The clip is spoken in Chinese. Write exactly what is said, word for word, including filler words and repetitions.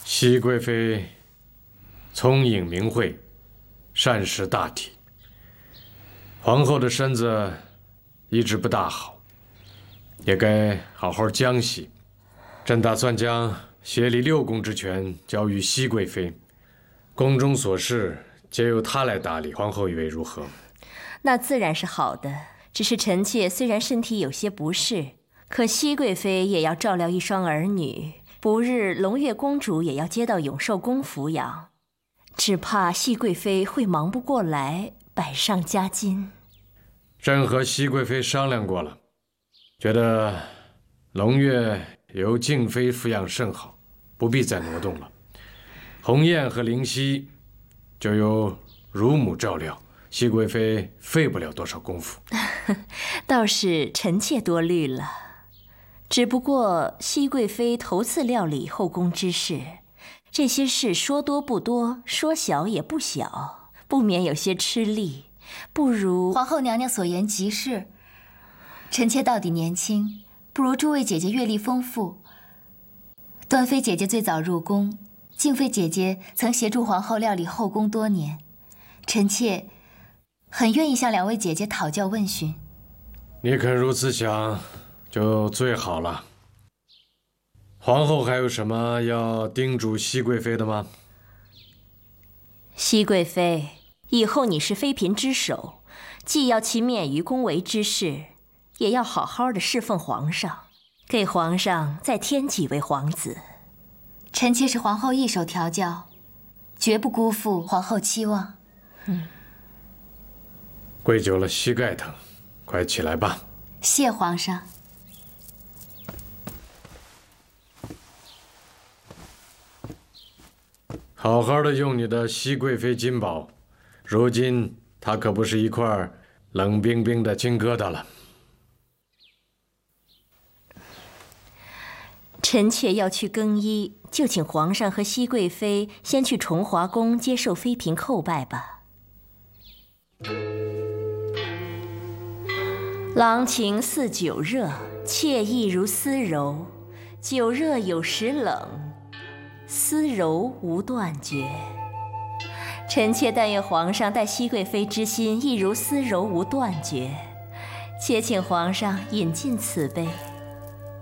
熹贵妃聪颖明慧，善识大体。皇后的身子一直不大好，也该好好将息。朕打算将协理六宫之权交予熹贵妃，宫中所事皆由她来打理。皇后以为如何？ 那自然是好的。只是臣妾虽然身体有些不适，可熹贵妃也要照料一双儿女，不日胧月公主也要接到永寿宫抚养，只怕熹贵妃会忙不过来，百上加斤。 朕和熹贵妃商量过了，觉得胧月由静妃抚养甚好，不必再挪动了。鸿雁和灵犀就由乳母照料，熹贵妃费不了多少功夫。 倒是臣妾多虑了，只不过熹贵妃头次料理后宫之事，这些事说多不多，说小也不小，不免有些吃力。不如皇后娘娘所言极是，臣妾到底年轻，不如诸位姐姐阅历丰富。端妃姐姐最早入宫，静妃姐姐曾协助皇后料理后宫多年，臣妾很愿意向两位姐姐讨教问询。 你肯如此想，就最好了。皇后还有什么要叮嘱熹贵妃的吗？ 熹贵妃，以后你是妃嫔之首，既要勤勉于宫闱之事，也要好好的侍奉皇上，给皇上再添几位皇子。 臣妾是皇后一手调教，绝不辜负皇后期望。 嗯， 跪久了膝盖疼，快起来吧。 谢皇上。 好好的用你的熹贵妃金宝，如今她可不是一块冷冰冰的金疙瘩了。 臣妾要去更衣，就请皇上和熹贵妃先去崇华宫接受妃嫔叩拜吧。郎情似酒热，妾意如丝柔。酒热有时冷，丝柔无断绝。臣妾但愿皇上待熹贵妃之心亦如丝柔无断绝，且请皇上饮尽此杯。